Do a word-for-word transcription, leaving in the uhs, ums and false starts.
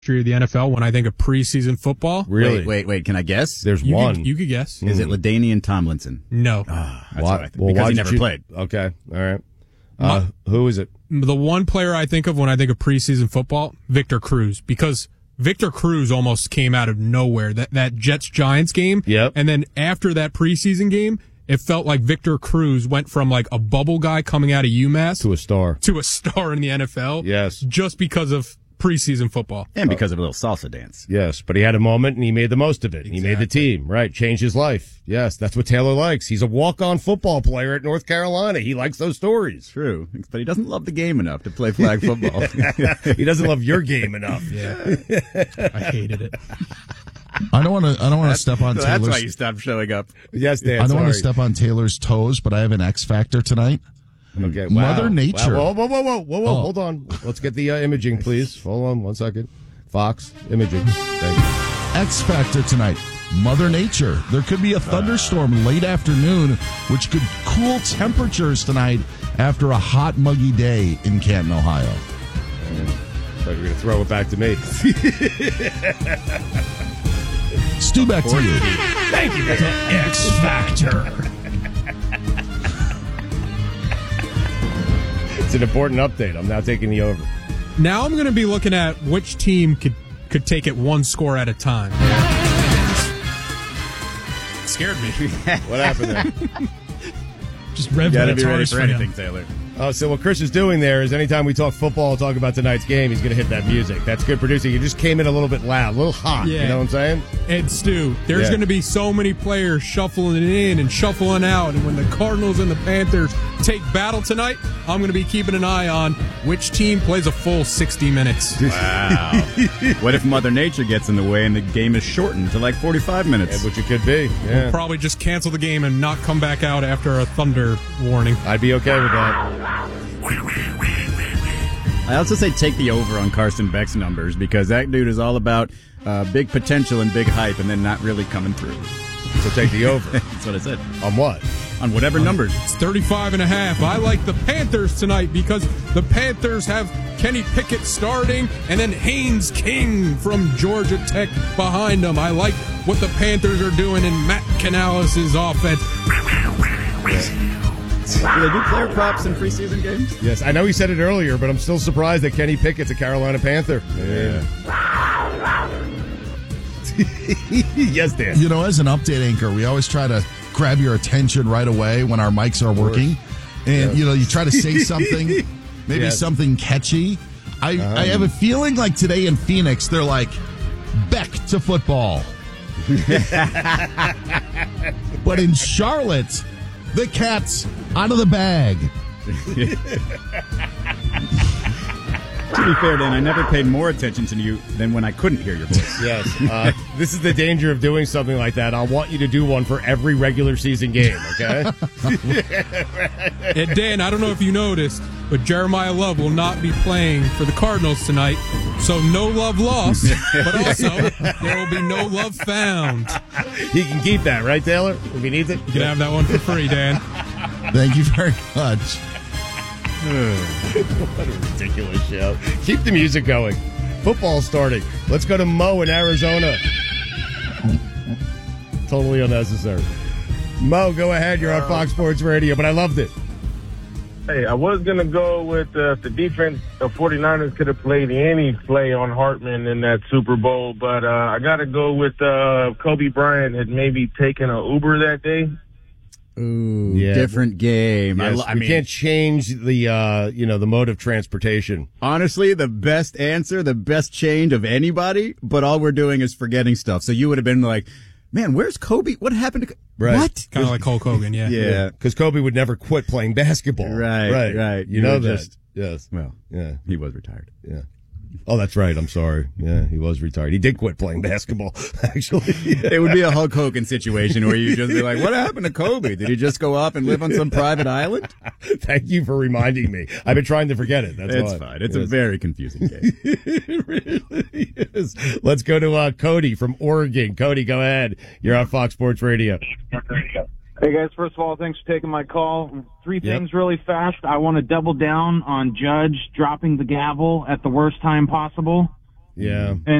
history of the N F L when I think of preseason football. Really? Wait, wait, wait. Can I guess? There's You one. Could, you could guess. Is it LaDainian Tomlinson? No. Ah, that's Why- what I think. well, because why'd he never you- played. Okay, all right. Uh, who is it? The one player I think of when I think of preseason football, Victor Cruz, because Victor Cruz almost came out of nowhere. That that Jets-Giants game. Yep. And then after that preseason game, it felt like Victor Cruz went from like a bubble guy coming out of UMass To a star. to a star in the N F L. Yes. Just because of preseason football. And because of a little salsa dance. Yes, but he had a moment and he made the most of it. He made the team, right? Changed his life. Yes, that's what Taylor likes. He's a walk-on football player at North Carolina. He likes those stories. True, but he doesn't love the game enough to play flag football. He doesn't love your game enough. Yeah. I hated it. I don't want to. I don't want to step on So that's Taylor's. why you stopped showing up. Yes, Dan. I don't want to sorry. step on Taylor's toes, but I have an X factor tonight. Okay, wow. Mother Nature. Wow. Whoa, whoa, whoa, whoa, whoa, whoa. Oh. Hold on. Let's get the uh, imaging, please. Hold on one second. Fox, imaging. Thank you. X factor tonight. Mother Nature. There could be a thunderstorm late afternoon, which could cool temperatures tonight after a hot, muggy day in Canton, Ohio. Thought you were going to throw it back to me. Stu, back to you. Thank you. X factor. It's an important update. I'm now taking the over. Now I'm going to be looking at which team could could take it one score at a time. It scared me. What happened there? Just revved You got to my be ready guitars for for you. anything, Taylor. Oh, so what Chris is doing there is anytime we talk football, talk about tonight's game, he's going to hit that music. That's good producing. You just came in a little bit loud, a little hot. Yeah. You know what I'm saying? And Stu, there's Yeah. going to be so many players shuffling in and shuffling out. And when the Cardinals and the Panthers take battle tonight, I'm going to be keeping an eye on which team plays a full sixty minutes. Wow. What if Mother Nature gets in the way and the game is shortened to like forty-five minutes? Yeah, which it could be. Yeah. Probably just cancel the game and not come back out after a thunder warning. I'd be okay with that. I also say take the over on Carson Beck's numbers because that dude is all about uh, big potential and big hype and then not really coming through. So take the over. That's what I said. On what? On whatever numbers. It's thirty-five and a half. I like the Panthers tonight because the Panthers have Kenny Pickett starting and then Haynes King from Georgia Tech behind them. I like what the Panthers are doing in Matt Canales' offense. Do they do player props in preseason games? Yes, I know he said it earlier, but I'm still surprised that Kenny Pickett's a Carolina Panther. Yeah. Yes, Dan. You know, as an update anchor, we always try to grab your attention right away when our mics are working. And, Yeah. you know, you try to say something, maybe Yes. something catchy. I, I have a feeling like today in Phoenix, they're like, back to football. But in Charlotte, the cat's out of the bag. To be fair, Dan, I never paid more attention to you than when I couldn't hear your voice. Yes. Uh, this is the danger of doing something like that. I want you to do one for every regular season game, okay? And Dan, I don't know if you noticed, but Jeremiah Love will not be playing for the Cardinals tonight. So no love lost, but also there will be no love found. He can keep that, right, Taylor? If he needs it. You can have that one for free, Dan. Thank you very much. What a ridiculous show. Keep the music going. Football starting. Let's go to Mo in Arizona. Totally unnecessary. Mo, go ahead. You're on Fox Sports Radio, but I loved it. Hey, I was going to go with uh, the defense. The 49ers could have played any play on Hartman in that Super Bowl, but uh, I got to go with uh, Kobe Bryant had maybe taken an Uber that day. Ooh, Yeah. different game. Yes, I, lo- I we mean, can't change the, uh, you know, the mode of transportation. honestly, the best answer, the best change of anybody, but all we're doing is forgetting stuff. So you would have been like, man, where's Kobe? What happened to Kobe? Right. What? Kind of like Hulk Hogan, yeah. Yeah. Because Kobe would never quit playing basketball. Right, Right. right. You, You know were that. just- Yes. Well, Yeah. he was retired. Yeah. Oh, that's right. I'm sorry. Yeah, he was retired. He did quit playing basketball, actually. It would be a Hulk Hogan situation where you just be like, what happened to Kobe? Did he just go off and live on some private island? Thank you for reminding me. I've been trying to forget it. That's It's why. fine. It's Yes. a very confusing game. It really is. Let's go to uh, Cody from Oregon. Cody, go ahead. You're on Fox Sports Radio. Hey guys, first of all, thanks for taking my call. Three Yep. things really fast. I want to double down on Judge dropping the gavel at the worst time possible. Yeah. And